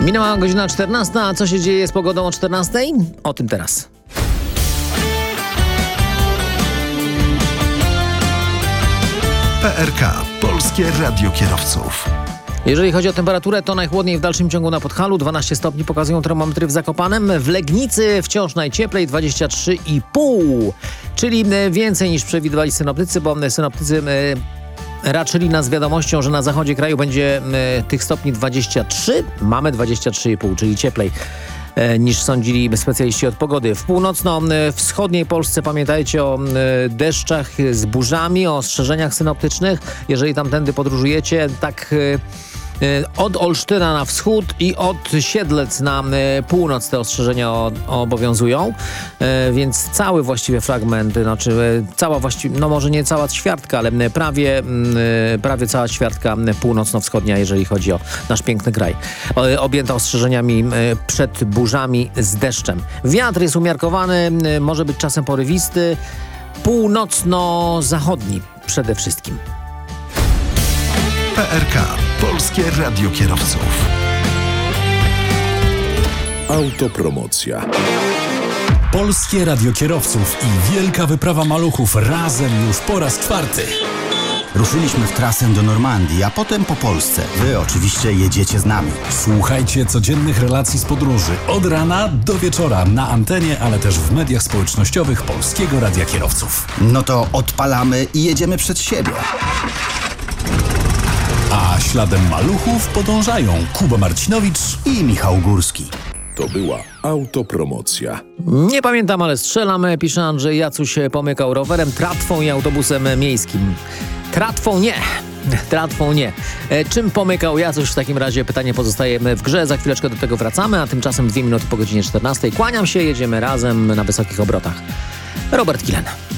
Minęła godzina 14, a co się dzieje z pogodą o 14? O tym teraz. PRK. Polskie Radio Kierowców. Jeżeli chodzi o temperaturę, to najchłodniej w dalszym ciągu na Podhalu, 12 stopni pokazują termometry w Zakopanem. W Legnicy wciąż najcieplej, 23,5, czyli więcej niż przewidywali synoptycy, bo synoptycy raczyli nas wiadomością, że na zachodzie kraju będzie tych stopni 23, mamy 23,5, czyli cieplej niż sądzili specjaliści od pogody. W północno-wschodniej Polsce pamiętajcie o deszczach z burzami, o ostrzeżeniach synoptycznych. Jeżeli tamtędy podróżujecie, tak od Olsztyna na wschód i od Siedlec na północ te ostrzeżenia obowiązują, więc cały właściwie fragment, może nie cała ćwiartka, ale prawie cała ćwiartka północno-wschodnia, jeżeli chodzi o nasz piękny kraj, objęta ostrzeżeniami przed burzami z deszczem. Wiatr jest umiarkowany, może być czasem porywisty, północno-zachodni przede wszystkim. PRK. Polskie Radio Kierowców. Autopromocja. Polskie Radio Kierowców i wielka wyprawa maluchów razem już po raz 4. Ruszyliśmy w trasę do Normandii, a potem po Polsce. Wy oczywiście jedziecie z nami. Słuchajcie codziennych relacji z podróży od rana do wieczora na antenie, ale też w mediach społecznościowych Polskiego Radia Kierowców. No to odpalamy i jedziemy przed siebie. A śladem maluchów podążają Kuba Marcinowicz I Michał Górski. To była autopromocja. Nie pamiętam, ale strzelamy, pisze Andrzej Jacuś, pomykał rowerem, tratwą i autobusem miejskim. Tratwą nie. Czym pomykał Jacuś? W takim razie pytanie pozostaje w grze. Za chwileczkę do tego wracamy, a tymczasem 2 minuty po godzinie 14. Kłaniam się, jedziemy razem na wysokich obrotach. Robert Kilen.